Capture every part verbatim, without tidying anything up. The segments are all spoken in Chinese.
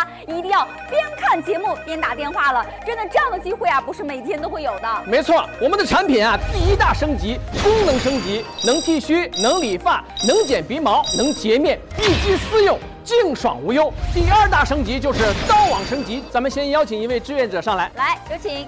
家一定要边看节目边打电话了。真的，这样的机会啊，不是每天都会有的。 没错，我们的产品啊，第一大升级，功能升级，能剃须，能理发，能剪鼻毛，能洁面，一机私用。 净爽无忧。第二大升级就是刀网升级，咱们先邀请一位志愿者上来。 来，有请。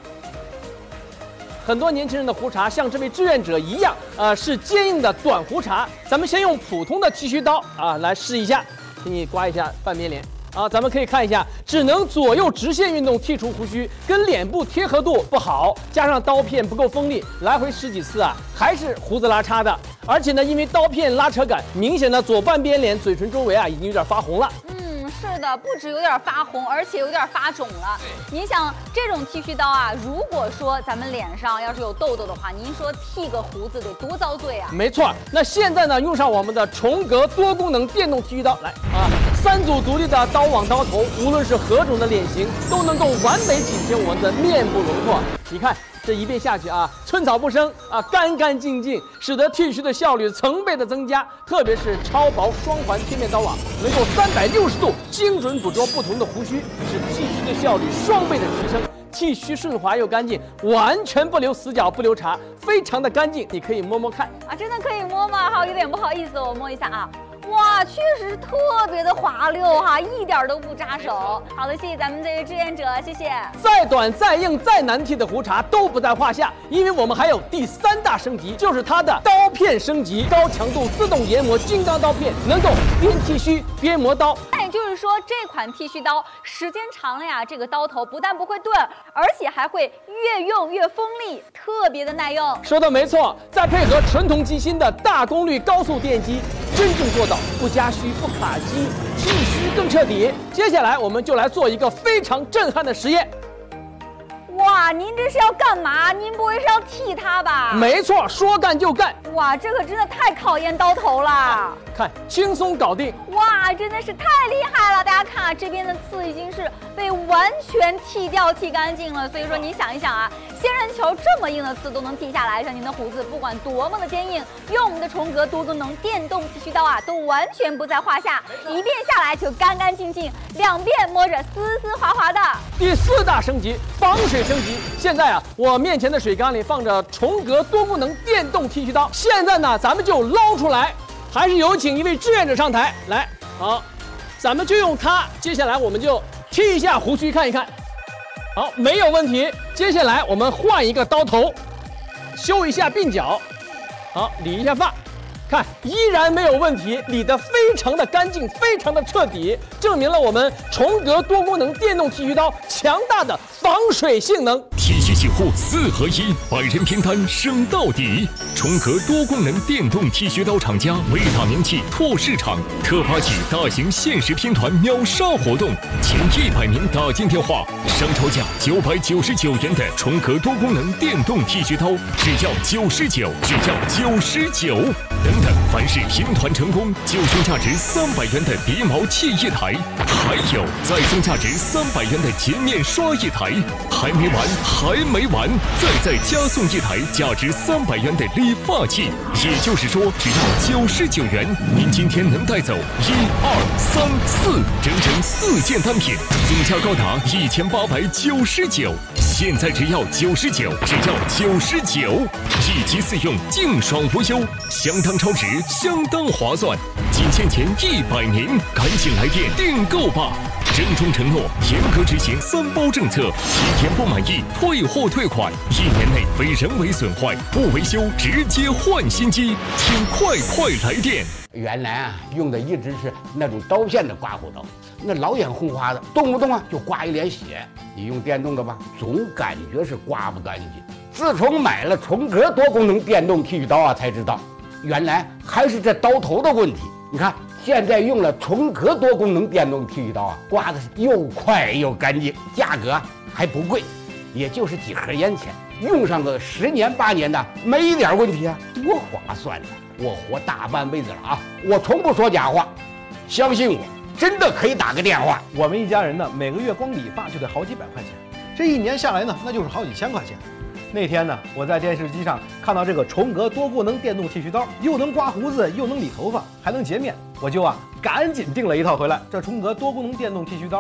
很多年轻人的胡茬像这位志愿者一样，呃，是坚硬的短胡茬。咱们先用普通的剃须刀啊来试一下，请你刮一下半边脸。 啊，咱们可以看一下，只能左右直线运动剔除胡须，跟脸部贴合度不好，加上刀片不够锋利，来回十几次啊，还是胡子拉碴的。而且呢，因为刀片拉扯感，明显的左半边脸嘴唇周围啊已经有点发红了。 嗯，是的，不止有点发红，而且有点发肿了。您想，这种剃须刀啊，如果说咱们脸上要是有痘痘的话，您说剃个胡子得多遭罪啊？ 没错，那现在呢，用上我们的重格多功能电动剃须刀，来啊。 三组独立的刀网刀头，无论是何种的脸型，都能够完美体现我们的面部轮廓。你看这一遍下去啊，寸草不生啊，干干净净，使得剃须的效率成倍的增加。特别是超薄双环贴面刀网，能够三百六十度精准捕捉不同的胡须，使剃须的效率双倍的提升。剃须顺滑又干净，完全不留死角不留茬，非常的干净。你可以摸摸看啊，真的可以摸吗？好，有点不好意思，我摸一下啊。 哇，确实是特别的滑溜哈，一点都不扎手。好的，谢谢咱们这位志愿者，谢谢。 再短、再硬、再难剃的胡茬都不在话下，因为我们还有第三大升级，就是它的刀片升级，高强度自动研磨金刚刀片，能够边剃须边磨刀。 那也就是说，这款剃须刀时间长了呀，这个刀头不但不会钝，而且还会越用越锋利，特别的耐用。 说的没错，再配合纯铜机芯的大功率高速电机，真正做到 不加虚不卡机，剃须更彻底。接下来我们就来做一个非常震撼的实验。 哇，您这是要干嘛？您不会是要剃它吧？ 没错，说干就干。 哇，这可真的太考验刀头了。 看，轻松搞定。 哇，真的是太厉害了！大家看啊，这边的刺已经是被完全剃掉、剃干净了。所以说，你想一想啊，仙人球这么硬的刺都能剃下来，像您的胡子不管多么的坚硬，用我们的重格多功能电动剃须刀啊，都完全不在话下。一遍下来就干干净净，两遍摸着丝丝滑滑的。 第四大升级，防水升级。现在啊，我面前的水缸里放着重格多功能电动剃须刀，现在呢，咱们就捞出来。 还是有请一位志愿者上台来，好，咱们就用它。接下来我们就剃一下胡须，看一看，好，没有问题。接下来我们换一个刀头，修一下鬓角，好，理一下发，看依然没有问题，理得非常的干净，非常的彻底，证明了我们重格多功能电动剃须刀强大的防水性能。 剃须洗护四合一，百人拼单升到底。重格多功能电动剃须刀厂家为打名气、拓市场，特发起大型限时拼团秒杀活动，前一百名打进电话，商超价九百九十九元的重格多功能电动剃须刀，只要九十九，只要九十九。等等，凡是拼团成功，就送价值三百元的鼻毛器一台，还有再送价值三百元的洁面刷一台。还没完，还没完，再再加送一台价值三百元的理发器。也就是说，只要九十九元，您今天能带走一二三四，整整四件单品，总价高达一千八百九十九。现在只要九十九，只要九十九，一机四用，净爽无忧，相当超值，相当划算。仅限前一百名，赶紧来电订购吧！郑重承诺，严格执行三包政策，体验不满意退货退款，一年内非人为损坏不维修直接换新机，请快快来电。 原来啊，用的一直是那种刀片的刮胡刀，那老眼红花的，动不动啊就刮一脸血。你用电动的吧，总感觉是刮不干净。自从买了重格多功能电动剃须刀啊，才知道原来还是这刀头的问题。你看，现在用了重格多功能电动剃须刀啊，刮的是又快又干净，价格还不贵，也就是几盒烟钱，用上个十年八年的没一点问题啊，多划算呢！我活大半辈子了啊，我从不说假话，相信我，真的可以打个电话。 我们一家人呢，每个月光理发就得好几百块钱，这一年下来呢，那就是好几千块钱。那天呢，我在电视机上看到这个重格多功能电动剃须刀，又能刮胡子，又能理头发，还能洁面，我就啊赶紧订了一套回来。这重格多功能电动剃须刀